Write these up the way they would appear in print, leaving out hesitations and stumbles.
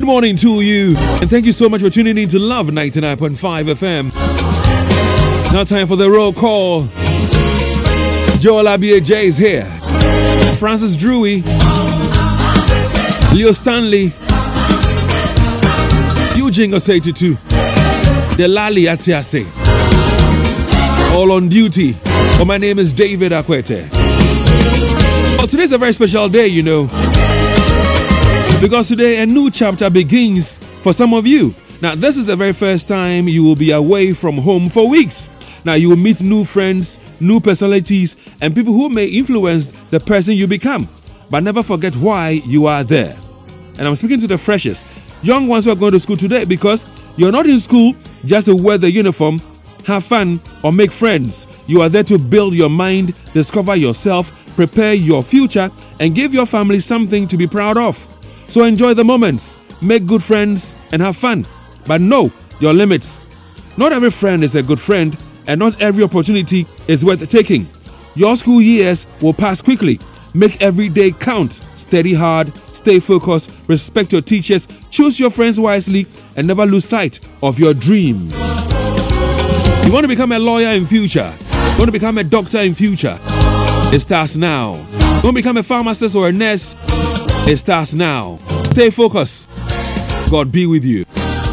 morning to you, and thank you so much for tuning in to Love 99.5 FM. Now time for the roll call. Joel Abia J is here. Francis Drewy, Leo Stanley, Eugene Osei-Tutu, Delali Atiase, all on duty. Well, my name is David Akwete. Well, today's a very special day, you know, because today a new chapter begins for some of you. Now, this is the very first time you will be away from home for weeks. Now, you will meet new friends, new personalities, and people who may influence the person you become. But never forget why you are there. And I'm speaking to the freshest, young ones who are going to school today, because you're not in school just to wear the uniform, have fun, or make friends. You are there to build your mind, discover yourself, prepare your future, and give your family something to be proud of. So enjoy the moments, make good friends, and have fun. But know your limits. Not every friend is a good friend, and not every opportunity is worth taking. Your school years will pass quickly. Make every day count. Study hard, stay focused, respect your teachers, choose your friends wisely, and never lose sight of your dream. You want to become a lawyer in future? You want to become a doctor in future? It starts now. You want to become a pharmacist or a nurse? It starts now. Stay focused. God be with you.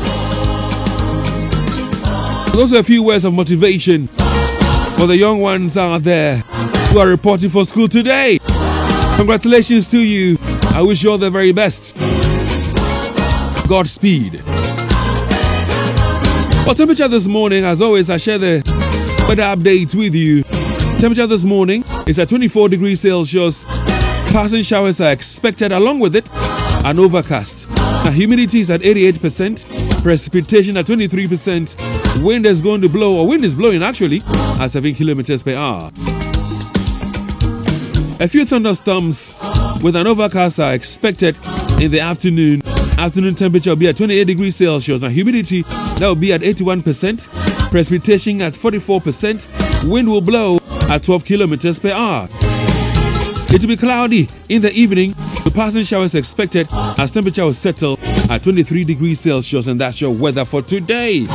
Those are a few words of motivation for the young ones out there who are reporting for school today. Congratulations to you. I wish you all the very best. Godspeed. Well, temperature this morning, as always, I share the weather updates with you. Temperature this morning is at 24 degrees Celsius. Passing showers are expected, along with it, an overcast. Now, humidity is at 88%, precipitation at 23%. Wind is going to blow, or wind is blowing actually, at 7 kilometers per hour. A few thunderstorms with an overcast are expected in the afternoon. Afternoon temperature will be at 28 degrees Celsius. And humidity, that will be at 81%. Precipitation at 44%. Wind will blow at 12 kilometers per hour. It will be cloudy in the evening. The passing showers expected as temperature will settle at 23 degrees Celsius. And that's your weather for today.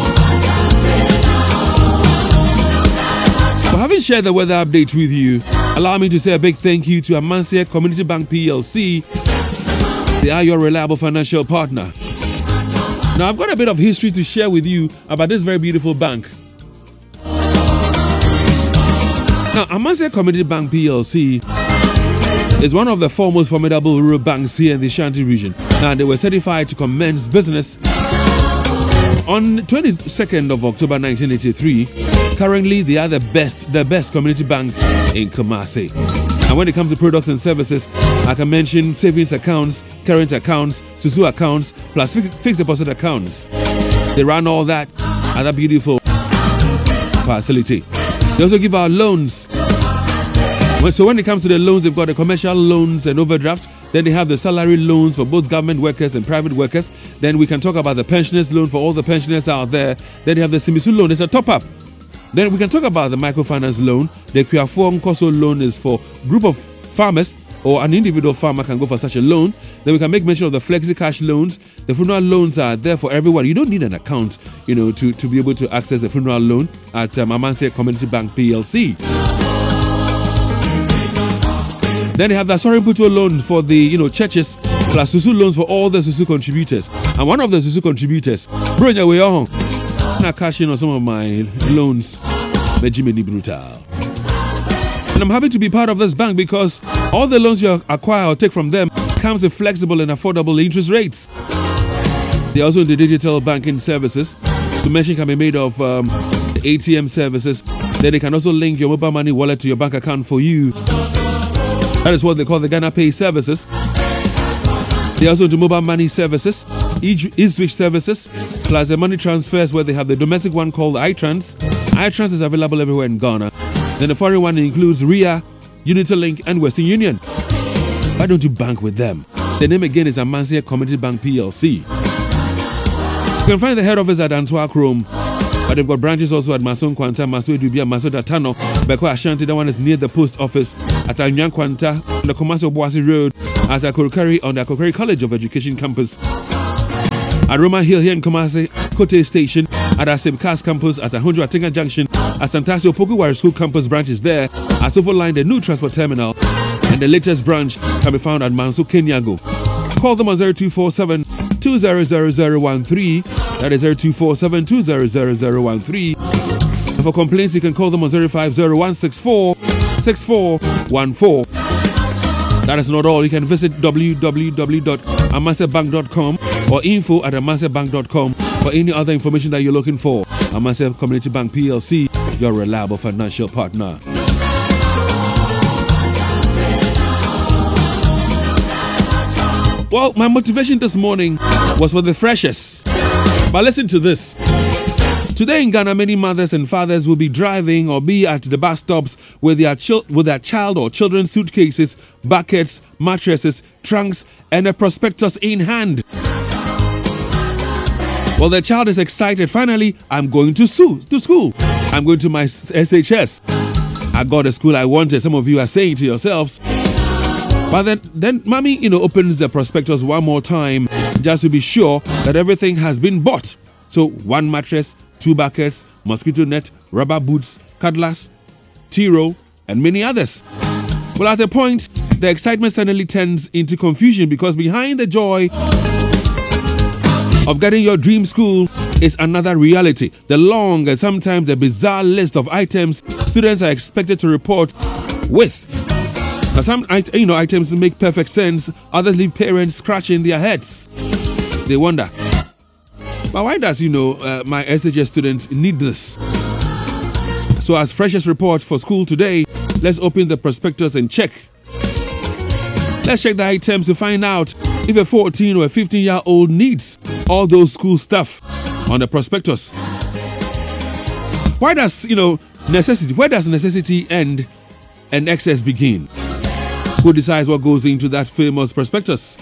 For having shared the weather update with you, allow me to say a big thank you to Amancia Community Bank PLC. They are your reliable financial partner. Now, I've got a bit of history to share with you about this very beautiful bank. Now, Amancia Community Bank PLC is one of the foremost formidable rural banks here in the Shanti region. Now, they were certified to commence business on 22nd of October 1983. Currently, they are the best community bank in Kumasi. And when it comes to products and services, I can mention savings accounts, current accounts, Susu accounts, plus fixed deposit accounts. They run all that at a beautiful facility. They also give out loans. So when it comes to the loans, they've got the commercial loans and overdrafts. Then they have the salary loans for both government workers and private workers. Then we can talk about the pensioners loan for all the pensioners out there. Then they have the Simisu loan. It's a top-up. Then we can talk about the microfinance loan. The Kuafuong Koso loan is for group of farmers, or an individual farmer can go for such a loan. Then we can make mention of the flexi cash loans. The funeral loans are there for everyone. You don't need an account, to be able to access the funeral loan at Amancia Community Bank PLC. Then they have the Sorimputo loan for the churches, plus Susu loans for all the Susu contributors. And one of the Susu contributors, Bronya Weyohong, I cash in on some of my loans, Benjamin Brutal. And I'm happy to be part of this bank because all the loans you acquire or take from them comes with flexible and affordable interest rates. They also in the digital banking services. The mention can be made of the ATM services. Then they can also link your mobile money wallet to your bank account for you. That is what they call the Ghana Pay services. They also do mobile money services, e-switch services, plus the money transfers where they have the domestic one called iTrans. iTrans is available everywhere in Ghana. Then the foreign one includes RIA, UnityLink, and Western Union. Why don't you bank with them? The name again is Amancia Community Bank PLC. You can find the head office at Antwerp Rome, but they've got branches also at Mason Kwanta, Maso Edubia, Maso Datano, Beko Ashanti. That one is near the post office at Anyan Kwanta, on the Kumasi Obuasi Road, at Akorokari on the Akorokari College of Education campus. At Roma Hill here in Kumasi, Kote Station, at our Simcast campus at Ahunjo Atinga Junction, at Santasio Pokuwari School campus branches there, at Sofo Line, the new transport terminal, and the latest branch can be found at Mansu Kenyago. Call them on 0247 200013. That is 0247 200013. And for complaints, you can call them on 050 6414. That is not all. You can visit www.amasebank.com or info@amasebank.com for any other information that you're looking for. Amase Community Bank PLC, your reliable financial partner. Well, my motivation this morning was for the freshers. But listen to this. Today in Ghana, many mothers and fathers will be driving or be at the bus stops with their child or children's suitcases, buckets, mattresses, trunks, and a prospectus in hand. Well, the child is excited. Finally, I'm going to school. I'm going to my SHS. I got the school I wanted. Some of you are saying to yourselves. But then mommy, opens the prospectus one more time just to be sure that everything has been bought. So 1 mattress, 2 buckets, mosquito net, rubber boots, cutlass, T-roll, and many others. Well, at a point, the excitement suddenly turns into confusion because behind the joy of getting your dream school is another reality. The long and sometimes a bizarre list of items students are expected to report with. Now, some items make perfect sense. Others leave parents scratching their heads. They wonder, but why does my SHS students need this? So, as freshest report for school today, let's open the prospectus and check. Let's check the items to find out if a 14 or a 15-year-old needs all those school stuff on the prospectus. Why does necessity end and excess begin? Who decides what goes into that famous prospectus?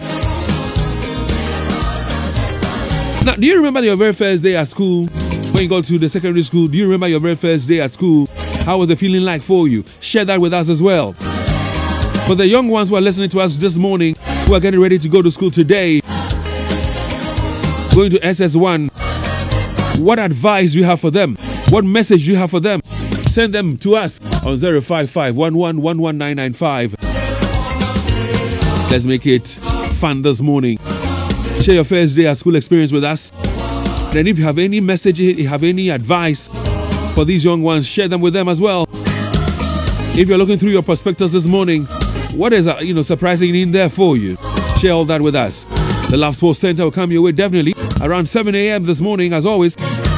Now, do you remember your very first day at school? When you got to the secondary school, do you remember your very first day at school? How was the feeling like for you? Share that with us as well. For the young ones who are listening to us this morning, who are getting ready to go to school today, going to SS1, what advice do you have for them? What message do you have for them? Send them to us on 055 11 Let's make it fun this morning. Share your first day at school experience with us. Then if you have any message, if you have any advice for these young ones, share them with them as well. If you're looking through your prospectus this morning, what is surprising in there for you? Share all that with us. The Love Sports Center will come your way definitely around 7 a.m. this morning as always.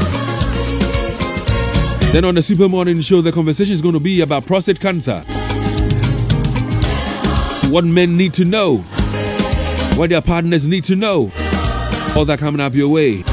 Then on the Super Morning Show, the conversation is going to be about prostate cancer. What men need to know, what their partners need to know. All that coming up your way.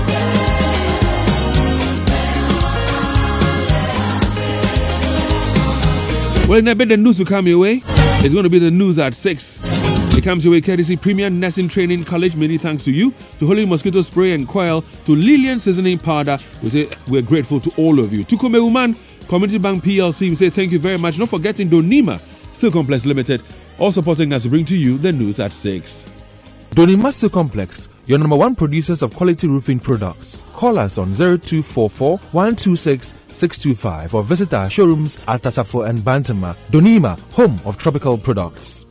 Well, in a bit, the news will come your way. It's going to be the news at 6. It comes your way courtesy Premium Nursing Training College. Many thanks to you, to Holy Mosquito Spray and Coil, to Lillian Seasoning Powder. We say we're grateful to all of you. To Kume Woman, Community Bank PLC, we say thank you very much. Not forgetting Donima, Steel Complex Limited, all supporting us to bring to you the news at 6. Donima Steel Complex, your number 1 producers of quality roofing products. Call us on 0244 126 625 or visit our showrooms at Tasafo and Bantama. Donima, home of tropical products.